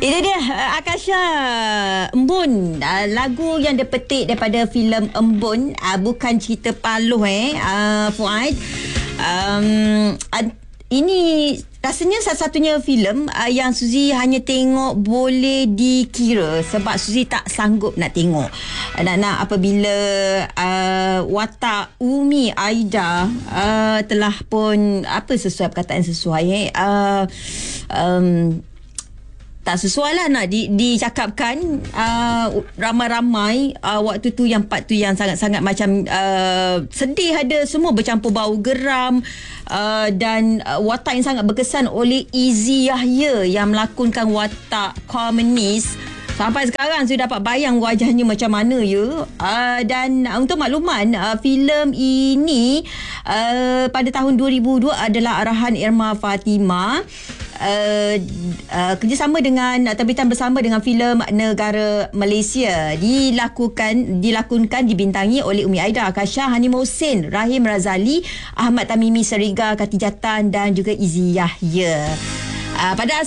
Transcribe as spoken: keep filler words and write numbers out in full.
Ini dia Akasha Embun, uh, lagu yang dipetik daripada filem Embun, uh, bukan cerita paluh eh uh, Fuad. Um, uh, ini rasanya satu-satunya filem uh, yang Suzy hanya tengok boleh dikira sebab Suzy tak sanggup nak tengok. Nak-nak apabila uh, watak Umi Aida uh, telah pun apa sesuai perkataan sesuai eh uh, um, tak sesuai lah nak di, dicakapkan uh, ramai-ramai uh, waktu tu yang part tu yang sangat-sangat macam uh, sedih, ada semua bercampur bau geram uh, dan uh, watak yang sangat berkesan oleh Izzy Yahya yang melakonkan watak komunis. Sampai sekarang saya dapat bayang wajahnya macam mana ya. Uh, dan uh, untuk makluman, uh, filem ini uh, pada tahun dua ribu dua adalah arahan Irma Fatimah. Uh, uh, kerjasama dengan terbitan bersama dengan filem negara Malaysia, dilakukan dilakonkan dibintangi oleh Umi Aida, Akasha, Hanim Hussein, Rahim Razali, Ahmad Tamimi Seriga, Katijatan dan juga Izzy Yahya. Uh, pada